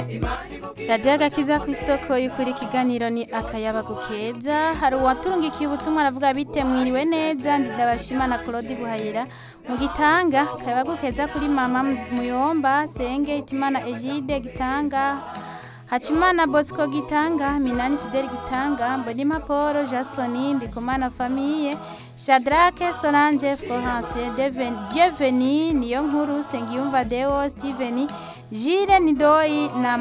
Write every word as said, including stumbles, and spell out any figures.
radiyo agakiza ku isoko y'ukuri ikiganiro ni akayabagu keza. Hari uwaturungikiye ubutumwa aravuga bite mwiriwe neza, ndabashimana Claude Buhayira mu Gitanga. Akayabagu keza kuri mama Muyomba, Senge Hitimana Egide Gitanga, Hacimana Bosco Gitanga, Minani Fidel Gitanga, Mbonima Paul Jasoni, Ndikumana Famille, Shadrake Solange Florence, Devin Dieveni, Niyonkuru Sengiyumva Deo, Steven Jire Nidoi na